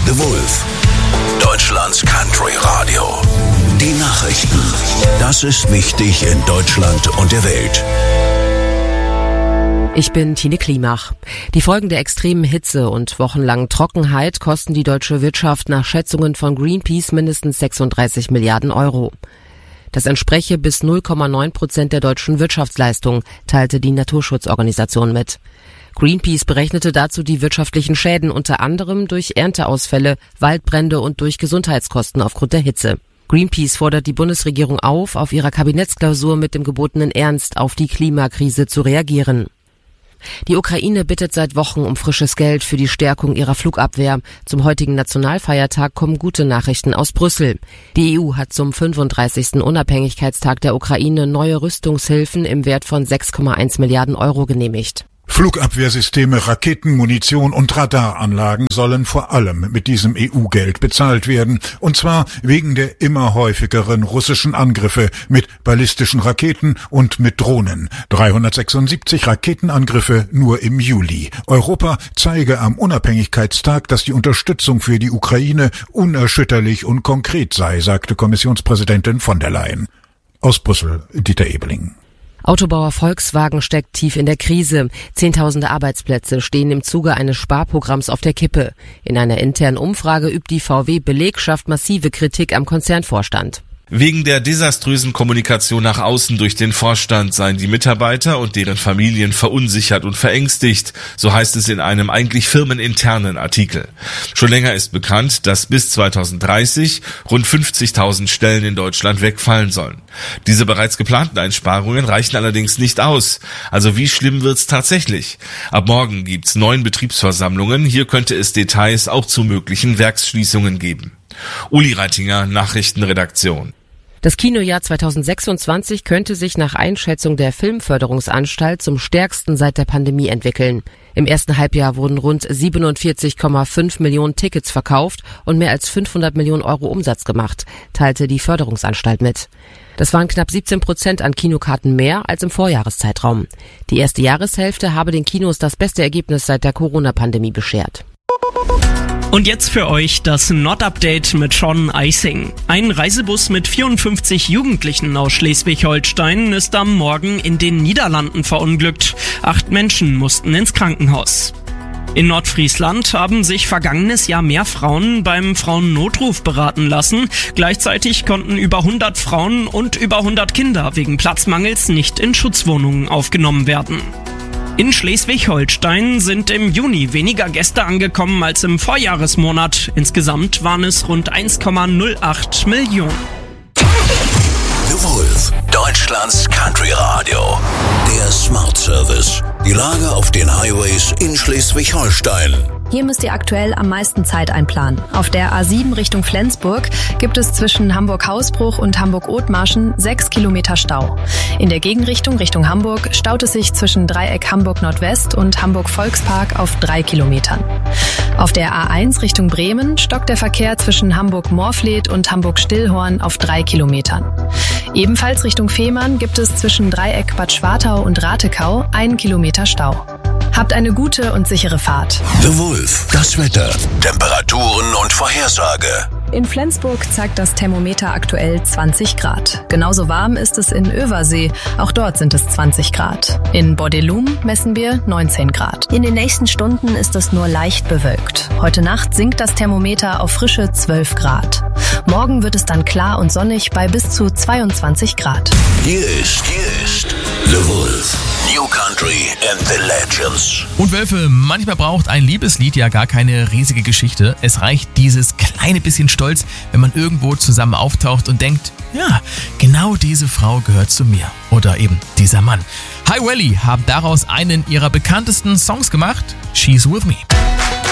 The Wolf, Deutschlands Country Radio. Die Nachrichten. Das ist wichtig in Deutschland und der Welt. Ich bin Tine Klimach. Die Folgen der extremen Hitze und wochenlangen Trockenheit kosten die deutsche Wirtschaft nach Schätzungen von Greenpeace mindestens 36 Milliarden Euro. Das entspreche bis 0,9% der deutschen Wirtschaftsleistung, teilte die Naturschutzorganisation mit. Greenpeace berechnete dazu die wirtschaftlichen Schäden unter anderem durch Ernteausfälle, Waldbrände und durch Gesundheitskosten aufgrund der Hitze. Greenpeace fordert die Bundesregierung auf ihrer Kabinettsklausur mit dem gebotenen Ernst auf die Klimakrise zu reagieren. Die Ukraine bittet seit Wochen um frisches Geld für die Stärkung ihrer Flugabwehr. Zum heutigen Nationalfeiertag kommen gute Nachrichten aus Brüssel. Die EU hat zum 35. Unabhängigkeitstag der Ukraine neue Rüstungshilfen im Wert von 6,1 Milliarden Euro genehmigt. Flugabwehrsysteme, Raketen, Munition und Radaranlagen sollen vor allem mit diesem EU-Geld bezahlt werden. Und zwar wegen der immer häufigeren russischen Angriffe mit ballistischen Raketen und mit Drohnen. 376 Raketenangriffe nur im Juli. Europa zeige am Unabhängigkeitstag, dass die Unterstützung für die Ukraine unerschütterlich und konkret sei, sagte Kommissionspräsidentin von der Leyen. Aus Brüssel, Dieter Ebeling. Autobauer Volkswagen steckt tief in der Krise. Zehntausende Arbeitsplätze stehen im Zuge eines Sparprogramms auf der Kippe. In einer internen Umfrage übt die VW-Belegschaft massive Kritik am Konzernvorstand. Wegen der desaströsen Kommunikation nach außen durch den Vorstand seien die Mitarbeiter und deren Familien verunsichert und verängstigt, so heißt es in einem eigentlich firmeninternen Artikel. Schon länger ist bekannt, dass bis 2030 rund 50.000 Stellen in Deutschland wegfallen sollen. Diese bereits geplanten Einsparungen reichen allerdings nicht aus. Also wie schlimm wird's tatsächlich? Ab morgen gibt's 9 Betriebsversammlungen. Hier könnte es Details auch zu möglichen Werksschließungen geben. Uli Reitinger, Nachrichtenredaktion. Das Kinojahr 2026 könnte sich nach Einschätzung der Filmförderungsanstalt zum stärksten seit der Pandemie entwickeln. Im ersten Halbjahr wurden rund 47,5 Millionen Tickets verkauft und mehr als 500 Millionen Euro Umsatz gemacht, teilte die Förderungsanstalt mit. Das waren knapp 17% an Kinokarten mehr als im Vorjahreszeitraum. Die erste Jahreshälfte habe den Kinos das beste Ergebnis seit der Corona-Pandemie beschert. Und jetzt für euch das Not-Update mit Sean Eising. Ein Reisebus mit 54 Jugendlichen aus Schleswig-Holstein ist am Morgen in den Niederlanden verunglückt. 8 Menschen mussten ins Krankenhaus. In Nordfriesland haben sich vergangenes Jahr mehr Frauen beim Frauennotruf beraten lassen. Gleichzeitig konnten über 100 Frauen und über 100 Kinder wegen Platzmangels nicht in Schutzwohnungen aufgenommen werden. In Schleswig-Holstein sind im Juni weniger Gäste angekommen als im Vorjahresmonat. Insgesamt waren es rund 1,08 Millionen. The Wolf, Deutschlands Country Radio. Der Smart Service. Die Lage auf den Highways in Schleswig-Holstein. Hier müsst ihr aktuell am meisten Zeit einplanen. Auf der A7 Richtung Flensburg gibt es zwischen Hamburg-Hausbruch und Hamburg-Othmarschen 6 Kilometer Stau. In der Gegenrichtung Richtung Hamburg staut es sich zwischen Dreieck Hamburg-Nordwest und Hamburg-Volkspark auf 3 Kilometern. Auf der A1 Richtung Bremen stockt der Verkehr zwischen Hamburg-Morfleet und Hamburg-Stillhorn auf 3 Kilometern. Ebenfalls Richtung Fehmarn gibt es zwischen Dreieck Bad Schwartau und Ratekau 1 Kilometer Stau. Habt eine gute und sichere Fahrt. The Wolf, das Wetter, Temperaturen und Vorhersage. In Flensburg zeigt das Thermometer aktuell 20 Grad. Genauso warm ist es in Översee. Auch dort sind es 20 Grad. In Bordelum messen wir 19 Grad. In den nächsten Stunden ist es nur leicht bewölkt. Heute Nacht sinkt das Thermometer auf frische 12 Grad. Morgen wird es dann klar und sonnig bei bis zu 22 Grad. Hier ist The Wolf. New Country and the Legends. Und Wölfe, manchmal braucht ein Liebeslied ja gar keine riesige Geschichte. Es reicht dieses kleine bisschen Stolz, wenn man irgendwo zusammen auftaucht und denkt, ja, genau diese Frau gehört zu mir. Oder eben dieser Mann. High Valley haben daraus einen ihrer bekanntesten Songs gemacht, She's With Me.